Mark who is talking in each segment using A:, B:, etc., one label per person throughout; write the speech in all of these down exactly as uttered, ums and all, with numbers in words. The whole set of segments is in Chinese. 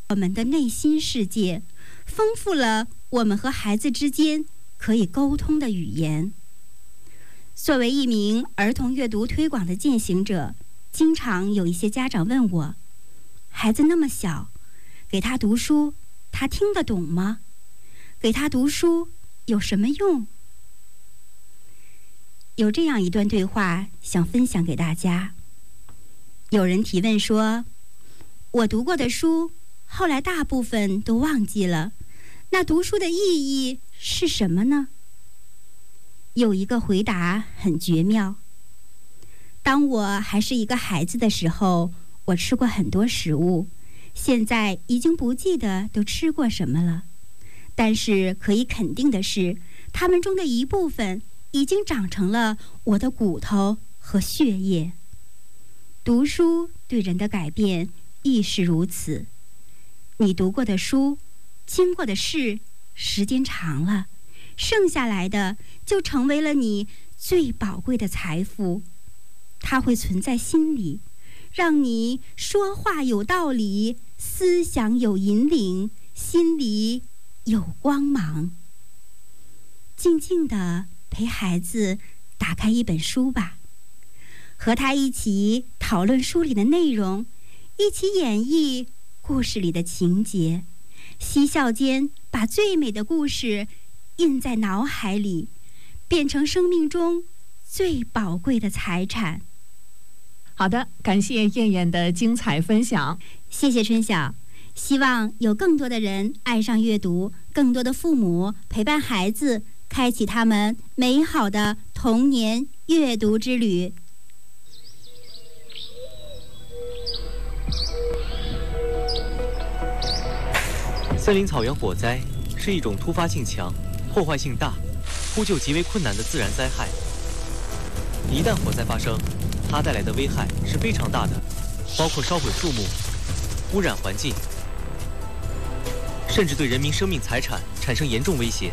A: 我们的内心世界，丰富了我们和孩子之间可以沟通的语言。作为一名儿童阅读推广的践行者，经常有一些家长问我，孩子那么小，给他读书，他听得懂吗？给他读书有什么用？有这样一段对话想分享给大家。有人提问说，我读过的书后来大部分都忘记了，那读书的意义是什么呢？有一个回答很绝妙。当我还是一个孩子的时候，我吃过很多食物，现在已经不记得都吃过什么了。但是可以肯定的是，它们中的一部分已经长成了我的骨头和血液。读书对人的改变亦是如此。你读过的书，经过的事，时间长了，剩下来的就成为了你最宝贵的财富。它会存在心里，让你说话有道理，思想有引领，心里有光芒。静静地陪孩子打开一本书吧，和他一起讨论书里的内容，一起演绎故事里的情节，嬉笑间把最美的故事印在脑海里，变成生命中最宝贵的财产。
B: 好的，感谢燕燕的精彩分享。
A: 谢谢春晓。希望有更多的人爱上阅读，更多的父母陪伴孩子，开启他们美好的童年阅读之旅。
C: 森林草原火灾是一种突发性强、破坏性大、扑救极为困难的自然灾害。一旦火灾发生，它带来的危害是非常大的，包括烧毁树木、污染环境，甚至对人民生命财产产生严重威胁。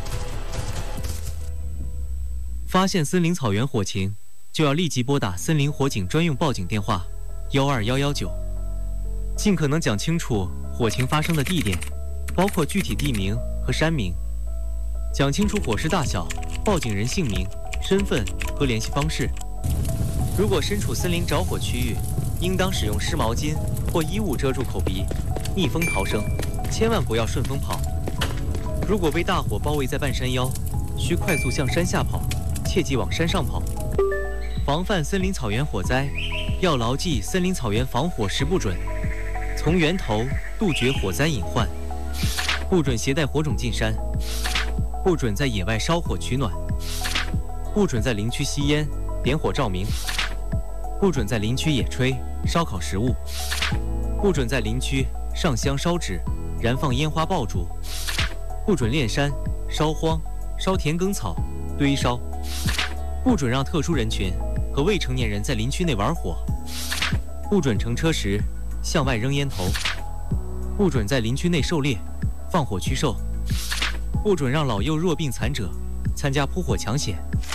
C: 发现森林草原火情，就要立即拨打森林火警专用报警电话幺二幺幺九，尽可能讲清楚火情发生的地点，包括具体地名和山名，讲清楚火势大小、报警人姓名、身份和联系方式。如果身处森林着火区域，应当使用湿毛巾或衣物遮住口鼻，逆风逃生，千万不要顺风跑。如果被大火包围在半山腰，需快速向山下跑，切忌往山上跑。防范森林草原火灾，要牢记森林草原防火十不准：从源头杜绝火灾隐患，不准携带火种进山，不准在野外烧火取暖，不准在林区吸烟、点火照明，不准在林区野炊、烧烤食物，不准在林区上香烧纸、燃放烟花爆竹，不准炼山、烧荒、烧田埂草、堆烧，不准让特殊人群和未成年人在林区内玩火，不准乘车时向外扔烟头，不准在林区内狩猎、放火驱兽，不准让老幼弱病残者参加扑火抢险。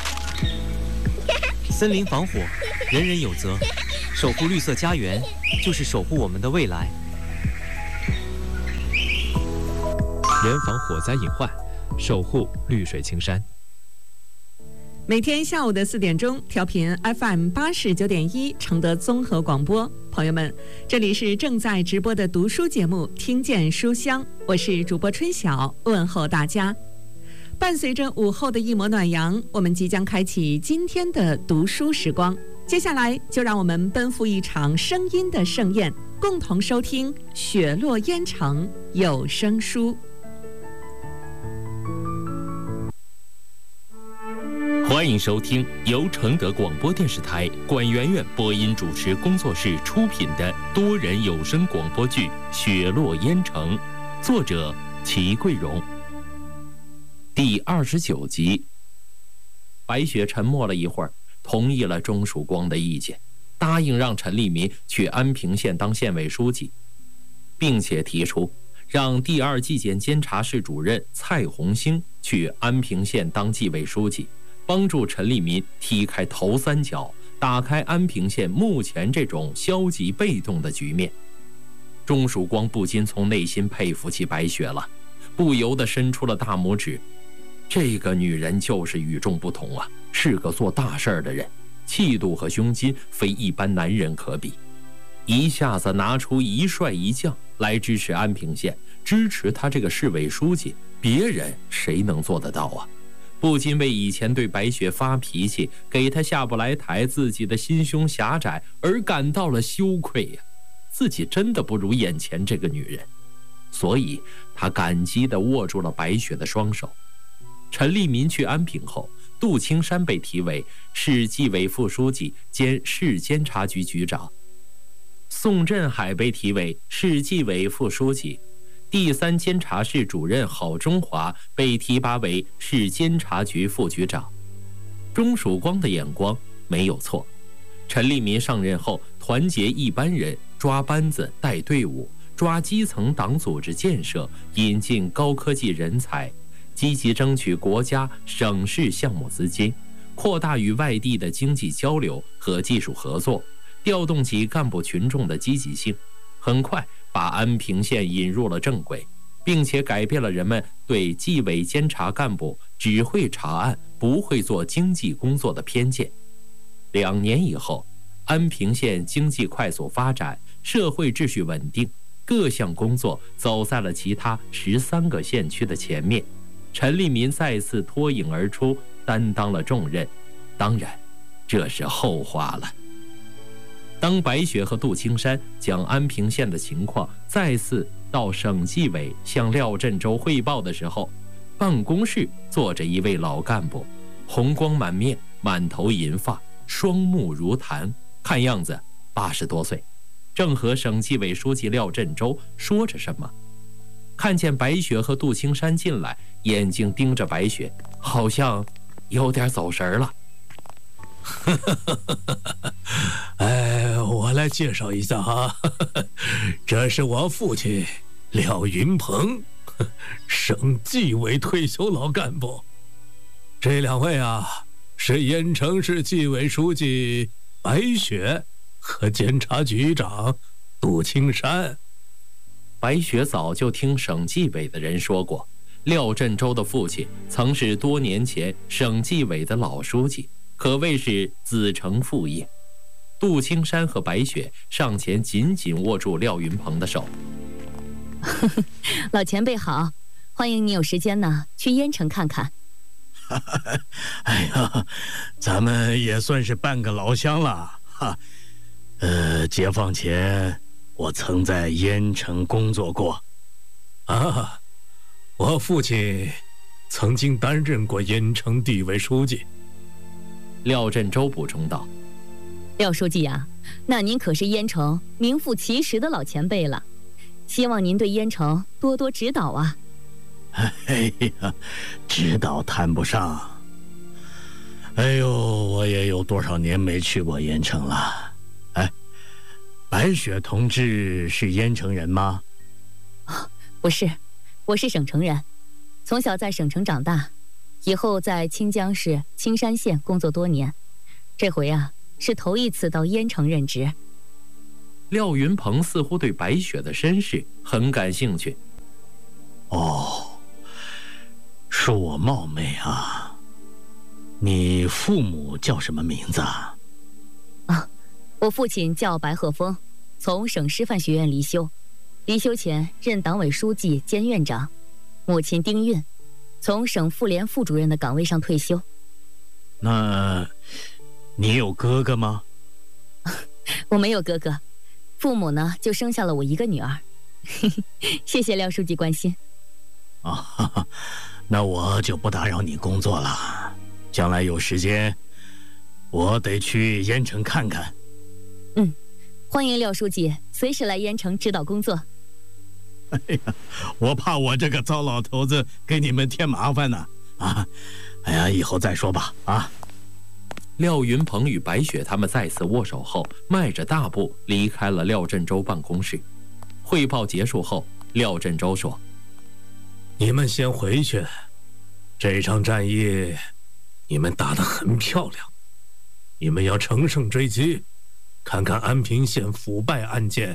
C: 森林防火，人人有责，守护绿色家园，就是守护我们的未来。
D: 严防火灾隐患，守护绿水青山。
B: 每天下午的四点钟，调频 F M 八十九点一，承德综合广播。朋友们，这里是正在直播的读书节目《听见书香》，我是主播春晓，问候大家。伴随着午后的一抹暖阳，我们即将开启今天的读书时光。接下来，就让我们奔赴一场声音的盛宴，共同收听雪落烟城有声书。
E: 欢迎收听由承德广播电视台管媛媛播音主持工作室出品的多人有声广播剧《雪落烟城》，作者齐桂荣。第二十九集。白雪沉默了一会儿，同意了钟曙光的意见，答应让陈立民去安平县当县委书记，并且提出让第二纪检监察室主任蔡红星去安平县当纪委书记，帮助陈立民踢开头三角，打开安平县目前这种消极被动的局面。 钟曙光不禁从内心佩服起白雪了，不由得伸出了大拇指。这个女人就是与众不同啊，是个做大事儿的人，气度和胸襟非一般男人可比。一下子拿出一帅一将来支持安平县，支持他这个市委书记，别人谁能做得到啊？不禁为以前对白雪发脾气，给他下不来台，自己的心胸狭窄而感到了羞愧呀、啊。自己真的不如眼前这个女人，所以他感激地握住了白雪的双手。陈立民去安平后，杜青山被提为市纪委副书记兼市监察局局长，宋振海被提为市纪委副书记，第三监察室主任郝中华被提拔为市监察局副局长。钟曙光的眼光没有错，陈立民上任后团结一般人，抓班子带队伍，抓基层党组织建设，引进高科技人才，积极争取国家省市项目资金，扩大与外地的经济交流和技术合作，调动起干部群众的积极性，很快把安平县引入了正轨，并且改变了人们对纪委监察干部只会查案不会做经济工作的偏见。两年以后，安平县经济快速发展，社会秩序稳定，各项工作走在了其他十三个县区的前面。陈立民再次脱颖而出，担当了重任。当然，这是后话了。当白雪和杜青山将安平县的情况再次到省纪委向廖振洲汇报的时候，办公室坐着一位老干部，红光满面，满头银发，双目如潭，看样子八十多岁，正和省纪委书记廖振洲说着什么。看见白雪和杜青山进来，眼睛盯着白雪，好像有点走神了。
F: 哎，我来介绍一下哈，这是我父亲廖云鹏，省纪委退休老干部。这两位啊，是盐城市纪委书记白雪和监察局长杜青山。
E: 白雪早就听省纪委的人说过，廖振洲的父亲曾是多年前省纪委的老书记，可谓是子承父业。杜青山和白雪上前紧紧握住廖云鹏的手。
G: 老前辈好，欢迎你有时间呢去烟城看看。
F: 哎呀，咱们也算是半个老乡了哈。呃，解放前我曾在烟城工作过，啊，我父亲曾经担任过烟城地委书记。
E: 廖振洲补充道：“
G: 廖书记啊，那您可是烟城名副其实的老前辈了，希望您对烟城多多指导啊。”
F: 哎呀，指导谈不上。哎呦，我也有多少年没去过烟城了。哎，白雪同志是烟城人吗？
G: 哦，不是，我是省城人，从小在省城长大，以后在清江市青山县工作多年，这回啊是头一次到烟城任职。
E: 廖云鹏似乎对白雪的身世很感兴趣。
F: 哦，恕我冒昧啊，你父母叫什么名字啊？
G: 啊，我父亲叫白鹤峰，从省师范学院离休，离休前任党委书记兼院长。母亲丁运，从省妇联副主任的岗位上退休。
F: 那你有哥哥吗？
G: 我没有哥哥，父母呢就生下了我一个女儿。谢谢廖书记关心。
F: 啊，哈哈，那我就不打扰你工作了。将来有时间，我得去烟城看看。
G: 嗯，欢迎廖书记随时来烟城指导工作。
F: 哎呀，我怕我这个糟老头子给你们添麻烦呢。啊，哎呀，以后再说吧。啊。
E: 廖云鹏与白雪他们再次握手后，迈着大步离开了廖振洲办公室。汇报结束后，廖振洲说：“
F: 你们先回去，这场战役你们打得很漂亮，你们要乘胜追击，看看安平县腐败案件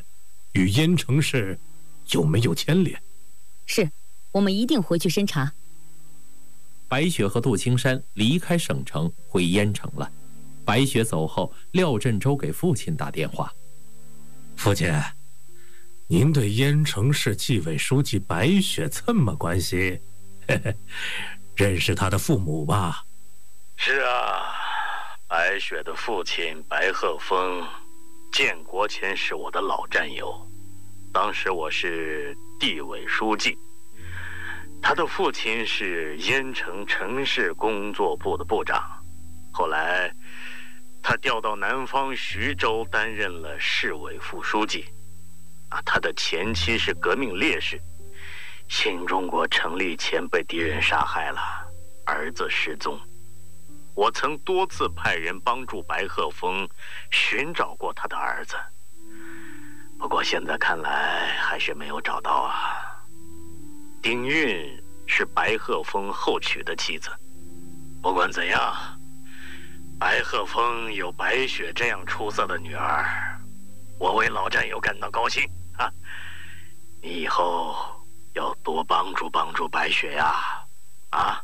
F: 与燕城市有没有牵连？
G: 是，我们一定回去侦查。
E: 白雪和杜青山离开省城回燕城了。白雪走后，廖振洲给父亲打电话：“
F: 父亲，您对燕城市纪委书记白雪这么关心，嘿嘿，认识她的父母吧？”“
H: 是啊，白雪的父亲白鹤峰，建国前是我的老战友，当时我是地委书记。他的父亲是燕城城市工作部的部长，后来他调到南方徐州担任了市委副书记。啊，他的前妻是革命烈士，新中国成立前被敌人杀害了，儿子失踪。我曾多次派人帮助白鹤峰寻找过他的儿子，不过现在看来还是没有找到啊。丁韵是白鹤峰后娶的妻子。不管怎样，白鹤峰有白雪这样出色的女儿，我为老战友感到高兴啊！你以后要多帮助帮助白雪呀，啊！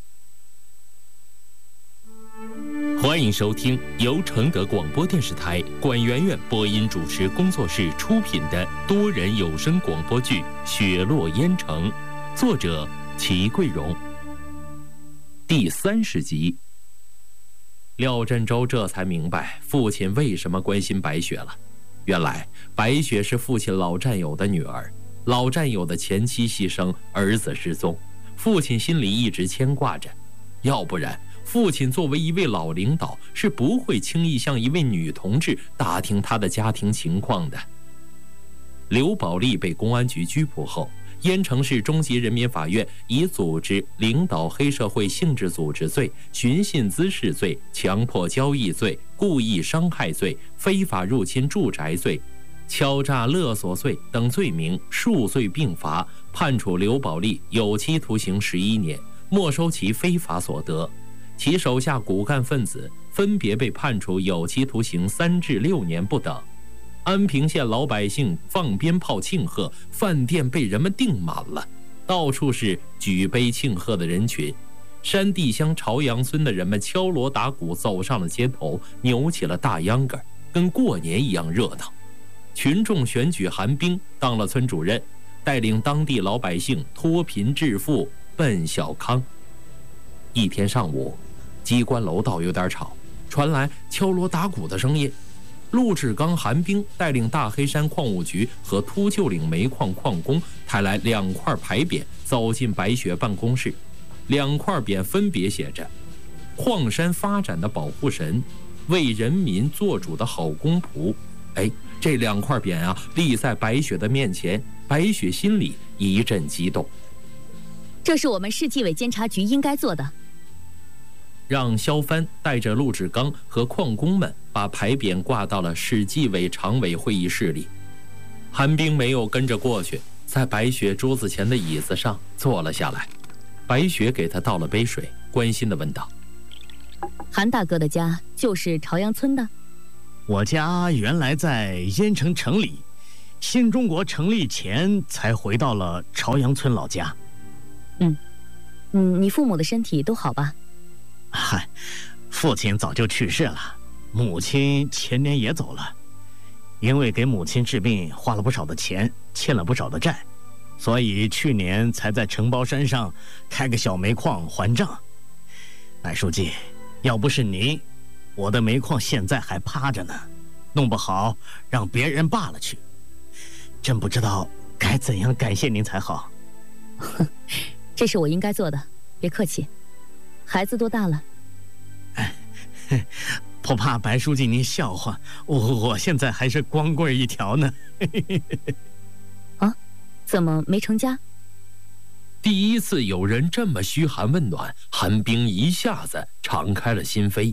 E: 欢迎收听由承德广播电视台管媛媛播音主持工作室出品的多人有声广播剧《雪落燕城》，作者齐桂荣。第三十集。廖振洲这才明白父亲为什么关心白雪了。原来白雪是父亲老战友的女儿，老战友的前妻牺牲，儿子失踪，父亲心里一直牵挂着。要不然父亲作为一位老领导，是不会轻易向一位女同志打听她的家庭情况的。刘宝利被公安局拘捕后，燕城市中级人民法院以组织领导黑社会性质组织罪、寻衅滋事罪、强迫交易罪、故意伤害罪、非法入侵住宅罪、敲诈勒索罪等罪名数罪并罚，判处刘宝利有期徒刑十一年，没收其非法所得。其手下骨干分子分别被判处有期徒刑三至六年不等。安平县老百姓放鞭炮庆贺，饭店被人们订满了，到处是举杯庆贺的人群。山地乡朝阳村的人们敲锣打鼓走上了街头，扭起了大秧歌，跟过年一样热闹。群众选举韩冰当了村主任，带领当地老百姓脱贫致富，奔小康。一天上午，机关楼道有点吵，传来敲锣打鼓的声音。陆志刚、韩冰带领大黑山矿务局和秃鹫岭煤矿矿工抬来两块牌匾，走进白雪办公室。两块匾分别写着：矿山发展的保护神，为人民做主的好公仆。哎，这两块匾啊，立在白雪的面前，白雪心里一阵激动。
G: 这是我们市纪委监察局应该做的。
E: 让肖帆带着陆志刚和矿工们把牌匾挂到了市纪委常委会议室里。韩冰没有跟着过去，在白雪桌子前的椅子上坐了下来。白雪给他倒了杯水，关心地问道：
G: 韩大哥的家就是朝阳村的？
I: 我家原来在燕城城里，新中国成立前才回到了朝阳村老家。
G: 嗯嗯，你父母的身体都好吧？
I: 嗨，父亲早就去世了，母亲前年也走了。因为给母亲治病花了不少的钱，欠了不少的债，所以去年才在承包山上开个小煤矿还账。白书记，要不是您，我的煤矿现在还趴着呢，弄不好让别人霸了去。真不知道该怎样感谢您才好。
G: 这是我应该做的，别客气。孩子多大了？
I: 哎，不怕白书记您笑话，我我现在还是光棍一条呢。
G: 啊，怎么没成家？
E: 第一次有人这么嘘寒问暖，韩冰一下子敞开了心扉。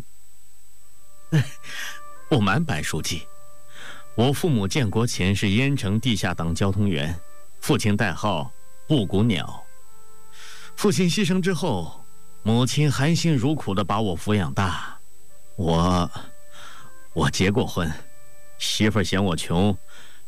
I: 不瞒白书记，我父母建国前是燕城地下党交通员，父亲代号布谷鸟。父亲牺牲之后，母亲含辛茹苦地把我抚养大。我我结过婚，媳妇儿嫌我穷，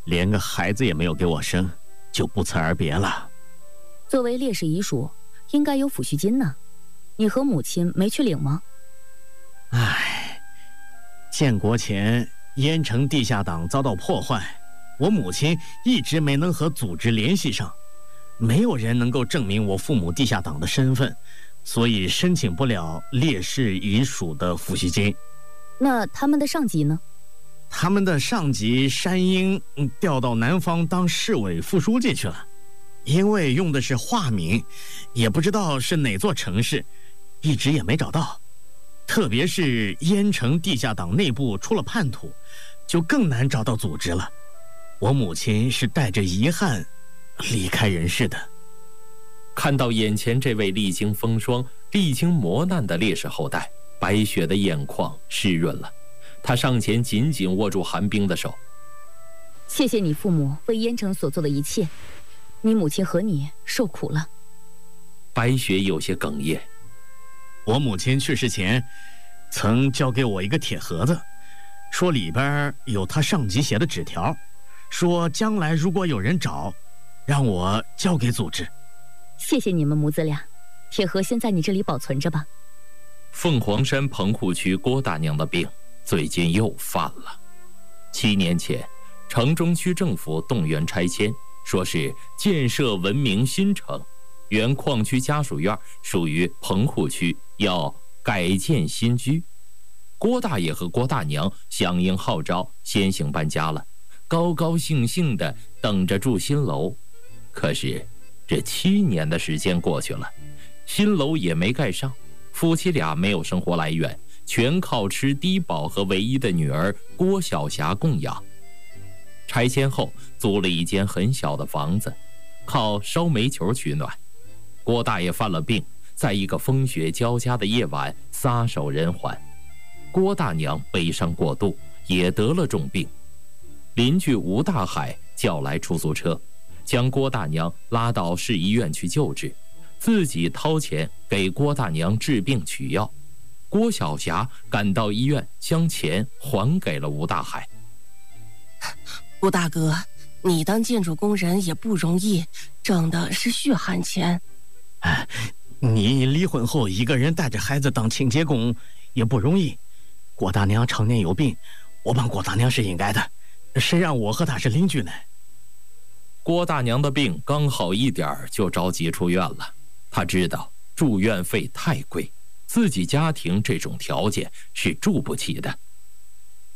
I: 连个孩子也没有给我生，就不辞而别了。
G: 作为烈士遗属，应该有抚恤金呢，你和母亲没去领吗？
I: 唉，建国前燕城地下党遭到破坏，我母亲一直没能和组织联系上，没有人能够证明我父母地下党的身份，所以申请不了烈士遗属的抚恤金。
G: 那他们的上级呢？
I: 他们的上级山鹰调到南方当市委副书记去了，因为用的是化名，也不知道是哪座城市，一直也没找到。特别是燕城地下党内部出了叛徒，就更难找到组织了。我母亲是带着遗憾离开人世的。
E: 看到眼前这位历经风霜、历经磨难的烈士后代，白雪的眼眶湿润了。他上前紧紧握住韩冰的手。
G: 谢谢你父母为燕城所做的一切，你母亲和你受苦了。
E: 白雪有些哽咽。
I: 我母亲去世前曾交给我一个铁盒子，说里边有她上级写的纸条，说将来如果有人找，让我交给组织。
G: 谢谢你们母子俩，铁盒先在你这里保存着吧。
E: 凤凰山棚户区郭大娘的病最近又犯了。七年前，城中区政府动员拆迁，说是建设文明新城，原矿区家属院属于棚户区，要改建新居。郭大爷和郭大娘响应号召，先行搬家了，高高兴兴地等着住新楼。可是这七年的时间过去了，新楼也没盖上，夫妻俩没有生活来源，全靠吃低保和唯一的女儿郭晓霞供养。拆迁后租了一间很小的房子，靠烧煤球取暖。郭大爷犯了病，在一个风雪交加的夜晚撒手人寰。郭大娘悲伤过度，也得了重病。邻居吴大海叫来出租车，将郭大娘拉到市医院去救治，自己掏钱给郭大娘治病取药。郭晓霞赶到医院，将钱还给了吴大海。
J: 吴大哥，你当建筑工人也不容易，挣的是血汗钱。
I: 哎，你离婚后一个人带着孩子当清洁工也不容易。郭大娘常年有病，我帮郭大娘是应该的，谁让我和她是邻居呢？
E: 郭大娘的病刚好一点就着急出院了，她知道住院费太贵，自己家庭这种条件是住不起的。